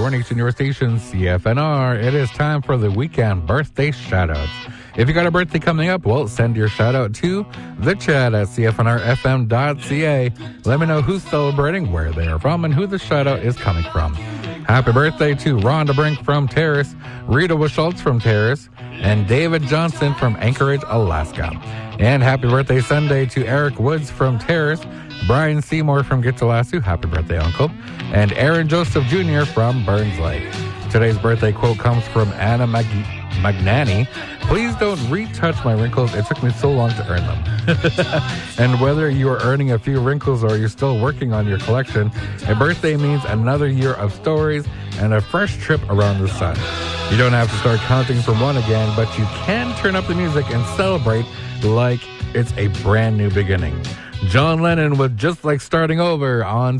your nation, your station, CFNR. It is time for the weekend birthday shoutouts. If you got a birthday coming up, well, send your shout out to the chat at cfnrfm.ca. Let me know who's celebrating, where they are from, and who the shout out is coming from. Happy birthday to Rhonda Brink from Terrace, Rita Wischultz from Terrace, and David Johnson from Anchorage, Alaska. And happy birthday Sunday to Eric Woods from Terrace, Brian Seymour from Gittalasu, happy birthday, Uncle, and Aaron Joseph Jr. from Burns Lake. Today's birthday quote comes from Anna Magnani. Please don't retouch my wrinkles. It took me so long to earn them. And whether you are earning a few wrinkles or you're still working on your collection, a birthday means another year of stories and a fresh trip around the sun. You don't have to start counting from one again, but you can turn up the music and celebrate like it's a brand new beginning. John Lennon was just like starting over on